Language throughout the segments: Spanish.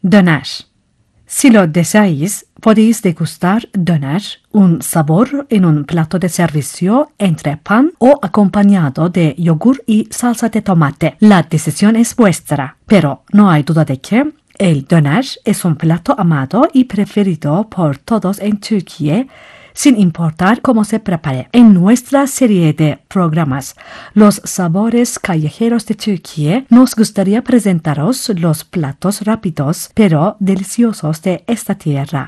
Döner. Si lo deseáis, podéis degustar döner, un sabor en un plato de servicio entre pan o acompañado de yogur y salsa de tomate. La decisión es vuestra, pero no hay duda de que el döner es un plato amado y preferido por todos en Turquía, sin importar cómo se prepare. En nuestra serie de programas Los sabores callejeros de Turquía, nos gustaría presentaros los platos rápidos pero deliciosos de esta tierra.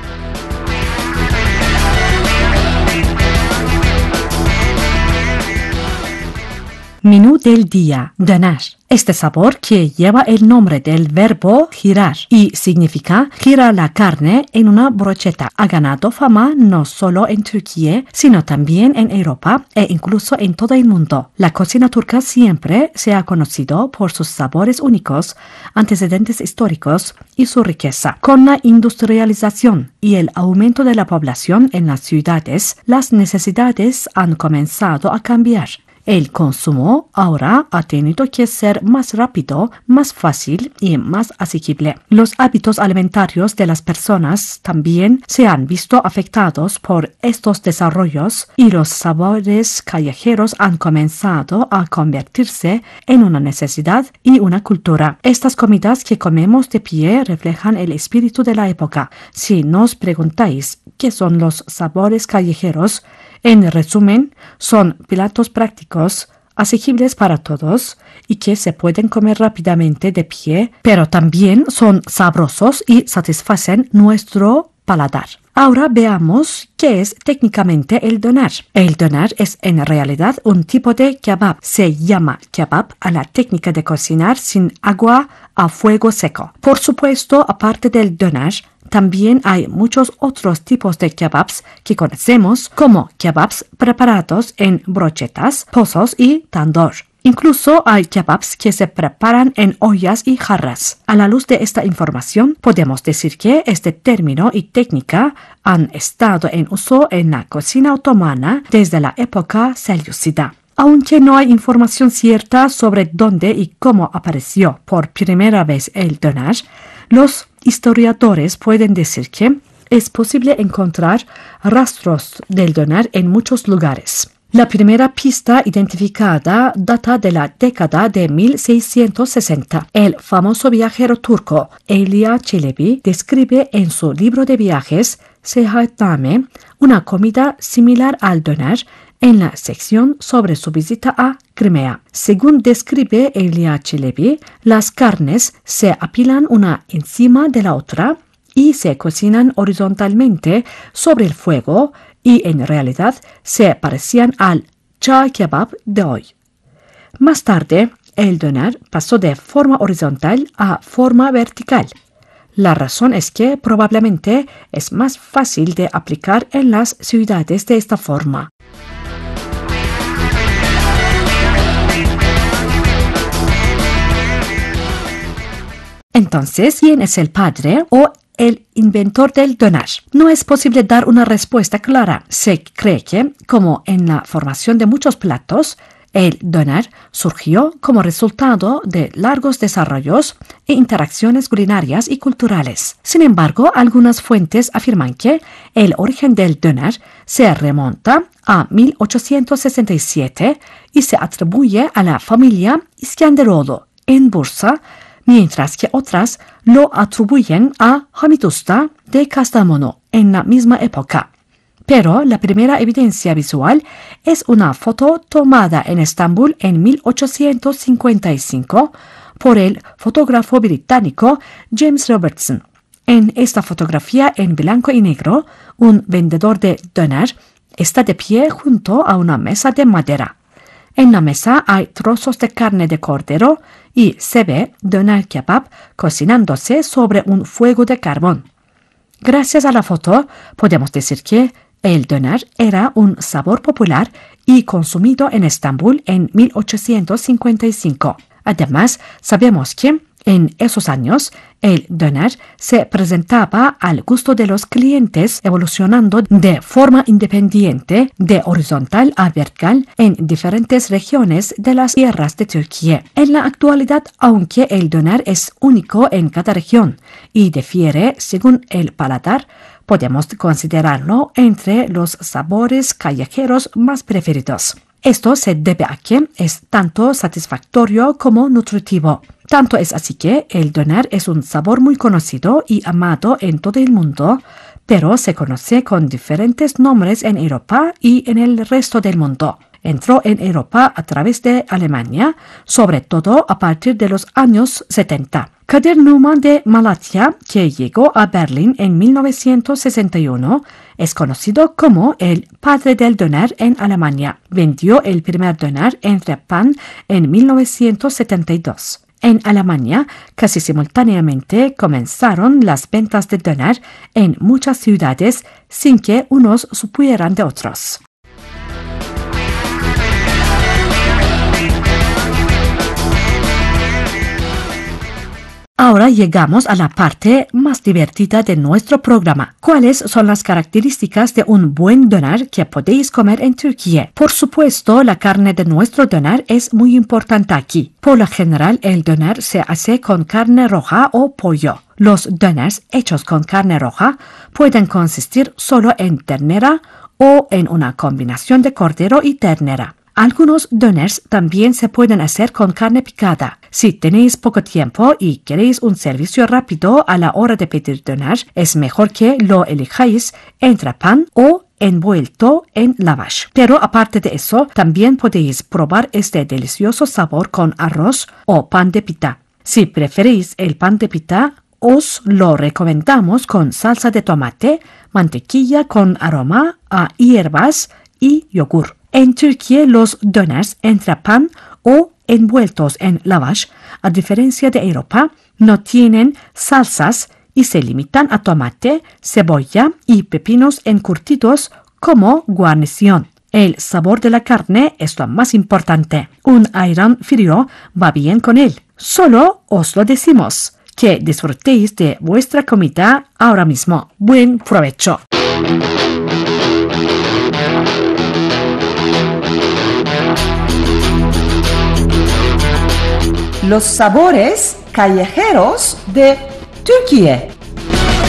Menú del día: döner. Este sabor, que lleva el nombre del verbo girar y significa girar la carne en una brocheta, ha ganado fama no solo en Turquía, sino también en Europa e incluso en todo el mundo. La cocina turca siempre se ha conocido por sus sabores únicos, antecedentes históricos y su riqueza. Con la industrialización y el aumento de la población en las ciudades, las necesidades han comenzado a cambiar. El consumo ahora ha tenido que ser más rápido, más fácil y más asequible. Los hábitos alimentarios de las personas también se han visto afectados por estos desarrollos y los sabores callejeros han comenzado a convertirse en una necesidad y una cultura. Estas comidas que comemos de pie reflejan el espíritu de la época. Si nos preguntáis qué son los sabores callejeros, en resumen, son platos prácticos, asequibles para todos y que se pueden comer rápidamente de pie, pero también son sabrosos y satisfacen nuestro paladar. Ahora veamos qué es técnicamente el döner. El döner es en realidad un tipo de kebab. Se llama kebab a la técnica de cocinar sin agua a fuego seco. Por supuesto, aparte del döner, también hay muchos otros tipos de kebabs que conocemos, como kebabs preparados en brochetas, pozos y tandoor. Incluso hay kebabs que se preparan en ollas y jarras. A la luz de esta información, podemos decir que este término y técnica han estado en uso en la cocina otomana desde la época selyúcida. Aunque no hay información cierta sobre dónde y cómo apareció por primera vez el döner, los historiadores pueden decir que es posible encontrar rastros del döner en muchos lugares. La primera pista identificada data de la década de 1660. El famoso viajero turco Evliya Çelebi describe en su libro de viajes Seyahatname una comida similar al döner en la sección sobre su visita a Crimea. Según describe Evliya Çelebi, las carnes se apilan una encima de la otra y se cocinan horizontalmente sobre el fuego y en realidad se parecían al char kebab de hoy. Más tarde, el döner pasó de forma horizontal a forma vertical. La razón es que probablemente es más fácil de aplicar en las ciudades de esta forma. Entonces, ¿quién es el padre o el inventor del döner? No es posible dar una respuesta clara. Se cree que, como en la formación de muchos platos, el döner surgió como resultado de largos desarrollos e interacciones culinarias y culturales. Sin embargo, algunas fuentes afirman que el origen del döner se remonta a 1867 y se atribuye a la familia İskenderoğlu en Bursa, mientras que otras lo atribuyen a Hamit Usta de Kastamonu en la misma época. Pero la primera evidencia visual es una foto tomada en Estambul en 1855 por el fotógrafo británico James Robertson. En esta fotografía en blanco y negro, un vendedor de döner está de pie junto a una mesa de madera. En la mesa hay trozos de carne de cordero y se ve döner kebab cocinándose sobre un fuego de carbón. Gracias a la foto, podemos decir que el döner era un sabor popular y consumido en Estambul en 1855. Además, sabemos que En esos años, el döner se presentaba al gusto de los clientes, evolucionando de forma independiente, de horizontal a vertical, en diferentes regiones de las tierras de Turquía. En la actualidad, aunque el döner es único en cada región y difiere según el paladar, podemos considerarlo entre los sabores callejeros más preferidos. Esto se debe a que es tanto satisfactorio como nutritivo. Tanto es así que el döner es un sabor muy conocido y amado en todo el mundo, pero se conoce con diferentes nombres en Europa y en el resto del mundo. Entró en Europa a través de Alemania, sobre todo a partir de los años 70. Kadir Numan de Malatya, que llegó a Berlín en 1961, es conocido como el padre del döner en Alemania. Vendió el primer döner entre pan en 1972. En Alemania, casi simultáneamente comenzaron las ventas de döner en muchas ciudades sin que unos supieran de otros. Ahora llegamos a la parte más divertida de nuestro programa. ¿Cuáles son las características de un buen döner que podéis comer en Turquía? Por supuesto, la carne de nuestro döner es muy importante aquí. Por lo general, el döner se hace con carne roja o pollo. Los döners hechos con carne roja pueden consistir solo en ternera o en una combinación de cordero y ternera. Algunos döners también se pueden hacer con carne picada. Si tenéis poco tiempo y queréis un servicio rápido a la hora de pedir döner, es mejor que lo elijáis entre pan o envuelto en lavash. Pero aparte de eso, también podéis probar este delicioso sabor con arroz o pan de pita. Si preferís el pan de pita, os lo recomendamos con salsa de tomate, mantequilla con aroma a hierbas y yogur. En Turquía, los döners entre pan o envueltos en lavash, a diferencia de Europa, no tienen salsas y se limitan a tomate, cebolla y pepinos encurtidos como guarnición. El sabor de la carne es lo más importante. Un ayran frío va bien con él. Solo os lo decimos. Que disfrutéis de vuestra comida ahora mismo. Buen provecho. Los sabores callejeros de Turquía.